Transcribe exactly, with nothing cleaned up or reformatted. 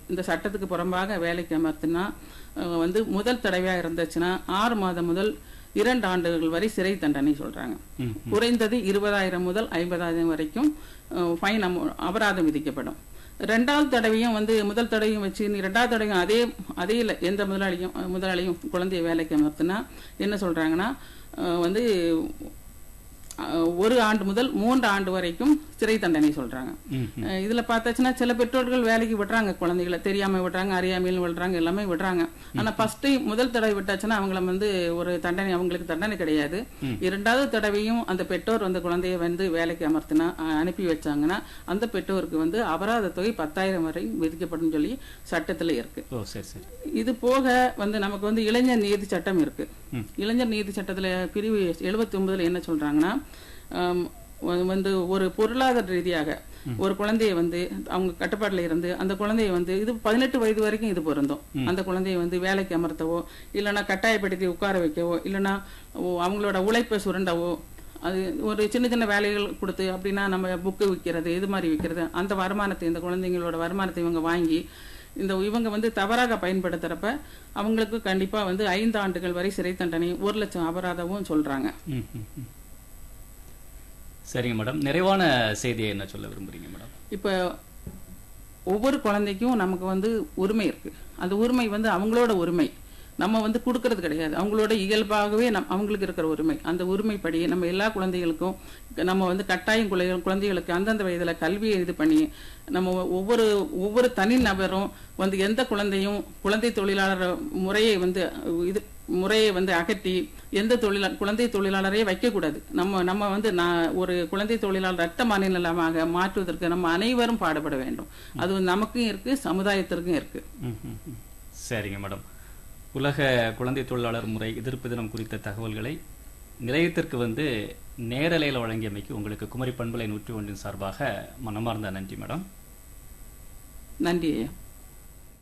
இந்த சட்டத்துக்கு புறம்பாக வேலைக்கு அமர்த்தினா வந்து முதல் தடவையா இருந்துச்சுன்னா ஆறு மாதம் முதல் இரண்டு ஆண்டுகள் வரை சிறை தண்டனை சொல்றாங்க. குறைந்தது இருபதாயிரம் முதல் ஐம்பதாயிரம் வரைக்கும் ஃபைன் அபராதம் விதிக்கப்படும். ரெண்டாவது தடவையும் வந்து முதல் தடவையும் வச்சு ரெண்டாவது தடவையும் அதே அதே எந்த முதலாளியும் முதலாளியும் குழந்தைய வேலைக்கு அமர்த்தினா என்ன சொல்றாங்கன்னா வந்து ஒரு ஆண்டு முதல் மூன்று ஆண்டு வரைக்கும் சிறை தண்டனை சொல்றாங்க. இதுல பார்த்தாச்சுன்னா சில பெற்றோர்கள் வேலைக்கு விடுறாங்க, குழந்தைகளை தெரியாம விடுறாங்க, அறியாமையில் விடுறாங்க, எல்லாமே விடுறாங்க. ஆனா ஃபர்ஸ்ட் டைம் முதல் தடவை விட்டாச்சுன்னா அவங்கள வந்து ஒரு தண்டனை, அவங்களுக்கு தண்டனை கிடையாது. இரண்டாவது தடவையும் அந்த பெற்றோர் வந்து குழந்தைய வந்து வேலைக்கு அமர்த்தினா அனுப்பி வச்சாங்கன்னா அந்த பெற்றோருக்கு வந்து அபராத தொகை பத்தாயிரம் வரை விதிக்கப்படும் சொல்லி சட்டத்துல இருக்கு. இது போக வந்து நமக்கு வந்து இளைஞர் நீதி சட்டம் இருக்கு. இளைஞர் நீதி சட்டத்துல பிரிவு எழுபத்தி ஒன்பதுல என்ன சொல்றாங்கன்னா வந்து ஒரு பொருளாதார ரீதியாக ஒரு குழந்தைய வந்து அவங்க கட்டுப்பாட்டுல இருந்து அந்த குழந்தைய வந்து இது பதினெட்டு வயது வரைக்கும் இது பொருந்தும். அந்த குழந்தைய வந்து வேலைக்கு அமர்த்தவோ இல்லைன்னா கட்டாயப்படுத்தி உட்கார வைக்கவோ இல்லைன்னா அவங்களோட உழைப்பை சுரண்டவோ, அது ஒரு சின்ன சின்ன வேலைகள் கொடுத்து அப்படின்னா நம்ம புக்கு விற்கிறது இது மாதிரி விற்கிறது அந்த வருமானத்தை இந்த குழந்தைங்களோட வருமானத்தை இவங்க வாங்கி இந்த இவங்க வந்து தவறாக பயன்படுத்துறப்ப அவங்களுக்கு கண்டிப்பா வந்து ஐந்து ஆண்டுகள் வரை சிறை தண்டனை ஒரு லட்சம் அபராதமும் சொல்றாங்க. சரிங்க மேடம், நிறைவான செய்தியை என்ன சொல்ல விரும்புறீங்க மேடம்? இப்ப ஒவ்வொரு குழந்தைக்கும் நமக்கு வந்து உரிமை இருக்கு. அந்த உரிமை வந்து அவங்களோட உரிமை, நம்ம வந்து கொடுக்கறது கிடையாது. அவங்களோட இயல்பாகவே நம் அவங்களுக்கு இருக்கிற உரிமை. அந்த உரிமைப்படி நம்ம எல்லா குழந்தைகளுக்கும் நம்ம வந்து கட்டாயம் குழந்தைகளுக்கு அந்தந்த வயதுல கல்வியை இது பண்ணி நம்ம ஒவ்வொரு ஒவ்வொரு தனி நபரும் வந்து எந்த குழந்தையும் குழந்தை தொழிலாளர் முறையை வந்து இது முறையை வந்து அகற்றி எந்த தொழிலாளர் குழந்தை தொழிலாளரையே வைக்கக்கூடாது. நம்ம நம்ம வந்து நான் ஒரு குழந்தை தொழிலாளர் ரத்த மாநிலமாக மாற்றுவதற்கு நம்ம அனைவரும் பாடுபட வேண்டும். அது நமக்கும் இருக்கு, சமுதாயத்திற்கும் இருக்கு. சரிங்க மேடம், உலக குழந்தை தொழிலாளர் முறை எதிர்ப்பு தினம் குறித்த தகவல்களை நிலையத்திற்கு வந்து நேரலையில் வழங்கியமைக்கு உங்களுக்கு குமரி பண்பலை நூற்றி ஒன்றின் சார்பாக மனமார்ந்த நன்றி மேடம். நன்றி.